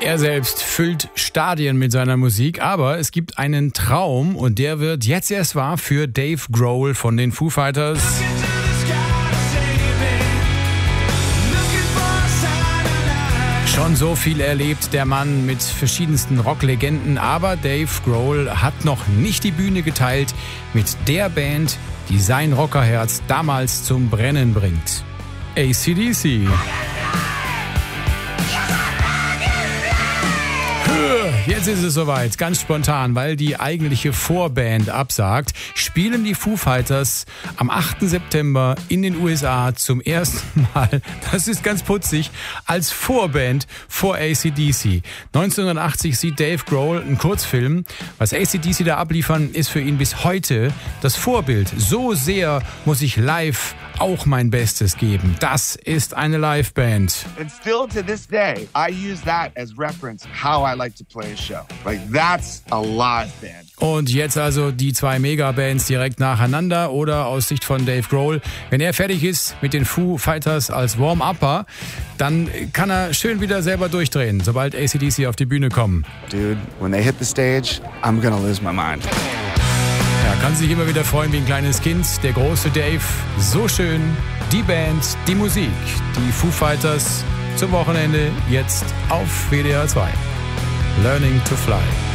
Er selbst füllt Stadien mit seiner Musik, aber es gibt einen Traum und der wird jetzt erst wahr für Dave Grohl von den Foo Fighters. Schon so viel erlebt der Mann mit verschiedensten Rocklegenden, aber Dave Grohl hat noch nicht die Bühne geteilt mit der Band, die sein Rockerherz damals zum Brennen bringt. AC/DC. Jetzt ist es soweit, ganz spontan, weil die eigentliche Vorband absagt, spielen die Foo Fighters am 8. September in den USA zum ersten Mal, das ist ganz putzig, als Vorband vor AC/DC. 1980 sieht Dave Grohl einen Kurzfilm. Was AC/DC da abliefern, ist für ihn bis heute das Vorbild. So sehr muss ich live auch mein Bestes geben. Das ist eine Liveband. And still to this day, I use that as reference how I like to play a show. Like that's a live band. Und jetzt also die zwei Megabands direkt nacheinander oder aus Sicht von Dave Grohl. Wenn er fertig ist mit den Foo Fighters als Warm-Upper, dann kann er schön wieder selber durchdrehen, sobald AC/DC auf die Bühne kommen. Dude, when they hit the stage, I'm gonna lose my mind. Ja, kann sich immer wieder freuen wie ein kleines Kind. Der große Dave, so schön. Die Band, die Musik, die Foo Fighters zum Wochenende jetzt auf WDR 2. Learning to Fly.